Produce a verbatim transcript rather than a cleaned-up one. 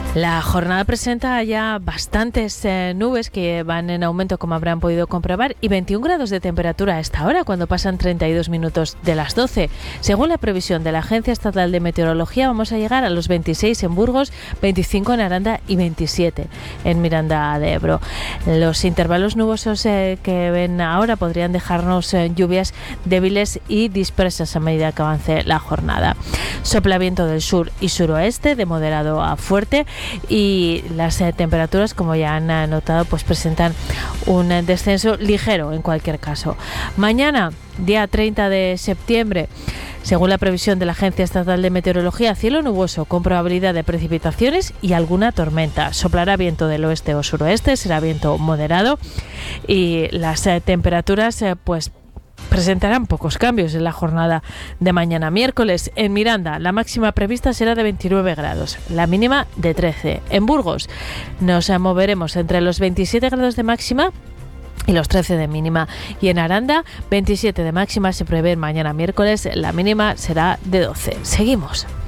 La jornada presenta ya bastantes eh, nubes que van en aumento, como habrán podido comprobar, y veintiún grados de temperatura a esta hora, cuando pasan treinta y dos minutos de las doce. Según la previsión de la Agencia Estatal de Meteorología, vamos a llegar a los veintiséis en Burgos, veinticinco en Aranda y veintisiete en Miranda de Ebro. Los intervalos nubosos eh, que ven ahora podrían dejarnos eh, lluvias débiles y dispersas a medida que avance la jornada. Sopla viento del sur y suroeste, de moderado a fuerte, y las eh, temperaturas, como ya han eh, notado, pues presentan un eh, descenso ligero en cualquier caso. Mañana, día treinta de septiembre, según la previsión de la Agencia Estatal de Meteorología, cielo nuboso con probabilidad de precipitaciones y alguna tormenta. Soplará viento del oeste o suroeste, será viento moderado, y las eh, temperaturas eh, pues presentarán pocos cambios en la jornada de mañana miércoles. En Miranda, la máxima prevista será de veintinueve grados, la mínima de trece. En Burgos nos moveremos entre los veintisiete grados de máxima y los trece de mínima. Y en Aranda, veintisiete de máxima se prevé mañana miércoles, la mínima será de doce. Seguimos.